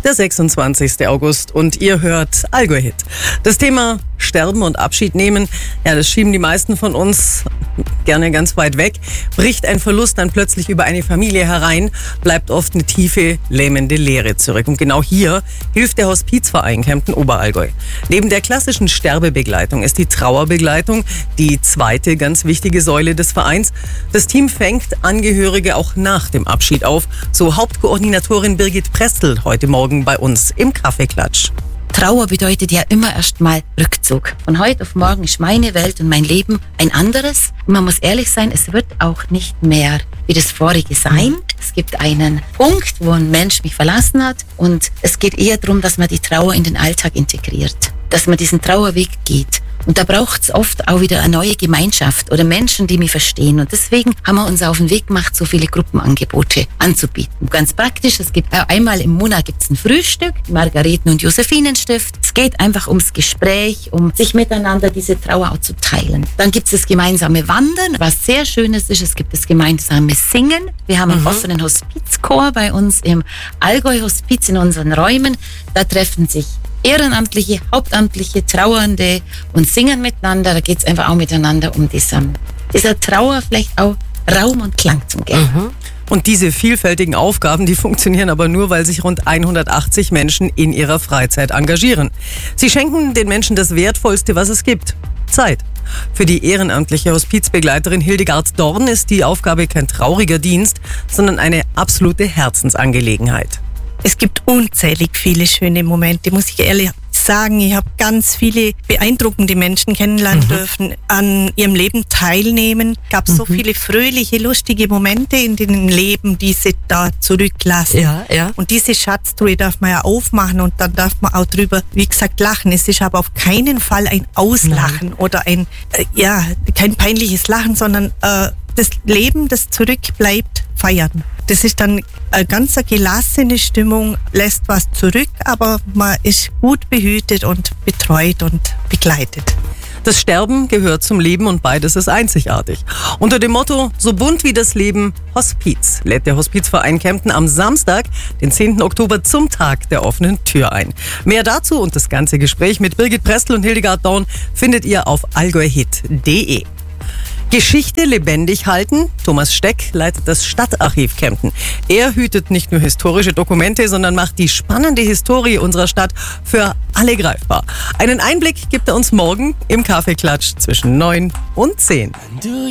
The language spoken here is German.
der 26. August und ihr hört Allgäu Hit. Das Thema Sterben und Abschied nehmen, ja, das schieben die meisten von uns gerne ganz weit weg. Bricht ein Verlust dann plötzlich über eine Familie herein, bleibt oft eine tiefe, lähmende Leere zurück. Und genau hier hilft der Hospizverein Kempten Oberallgäu. Neben der klassischen Sterbebegleitung ist die Trauerbegleitung die zweite ganz wichtige Säule des Vereins. Das Team fängt Angehörige auch nach dem Abschied auf, so Hauptkoordinatorin Birgit Prestl heute Morgen bei uns im Kaffeeklatsch. Trauer bedeutet ja immer erstmal Rückzug. Von heute auf morgen ist meine Welt und mein Leben ein anderes. Und man muss ehrlich sein, es wird auch nicht mehr wie das vorige sein. Es gibt einen Punkt, wo ein Mensch mich verlassen hat und es geht eher darum, dass man die Trauer in den Alltag integriert, dass man diesen Trauerweg geht. Und da braucht es oft auch wieder eine neue Gemeinschaft oder Menschen, die mich verstehen. Und deswegen haben wir uns auf den Weg gemacht, so viele Gruppenangebote anzubieten. Ganz praktisch, es gibt einmal im Monat gibt's ein Frühstück, Margareten- und Josephinenstift. Es geht einfach ums Gespräch, um sich miteinander diese Trauer auch zu teilen. Dann gibt es das gemeinsame Wandern, was sehr Schönes ist. Es gibt das gemeinsame Singen. Wir haben einen offenen Hospizchor bei uns im Allgäu-Hospiz in unseren Räumen. Da treffen sich Ehrenamtliche, Hauptamtliche, Trauernde und singen miteinander. Da geht es einfach auch miteinander um dieser Trauer vielleicht auch Raum und Klang zu geben. Und diese vielfältigen Aufgaben, die funktionieren aber nur, weil sich rund 180 Menschen in ihrer Freizeit engagieren. Sie schenken den Menschen das Wertvollste, was es gibt: Zeit. Für die ehrenamtliche Hospizbegleiterin Hildegard Dorn ist die Aufgabe kein trauriger Dienst, sondern eine absolute Herzensangelegenheit. Es gibt unzählig viele schöne Momente, muss ich ehrlich sagen. Ich habe ganz viele beeindruckende Menschen kennenlernen dürfen, an ihrem Leben teilnehmen. Es gab so viele fröhliche, lustige Momente in dem Leben, die sie da zurücklassen. Ja. Und diese Schatztruhe darf man ja aufmachen und dann darf man auch drüber, wie gesagt, lachen. Es ist aber auf keinen Fall ein Auslachen oder kein peinliches Lachen, sondern das Leben, das zurückbleibt, feiern. Das ist dann eine ganz gelassene Stimmung, lässt was zurück, aber man ist gut behütet und betreut und begleitet. Das Sterben gehört zum Leben und beides ist einzigartig. Unter dem Motto "So bunt wie das Leben, Hospiz" lädt der Hospizverein Kempten am Samstag, den 10. Oktober, zum Tag der offenen Tür ein. Mehr dazu und das ganze Gespräch mit Birgit Prestl und Hildegard Dorn findet ihr auf allgäuhit.de. Geschichte lebendig halten. Thomas Steck leitet das Stadtarchiv Kempten. Er hütet nicht nur historische Dokumente, sondern macht die spannende Historie unserer Stadt für alle greifbar. Einen Einblick gibt er uns morgen im Kaffeeklatsch zwischen 9 und 10.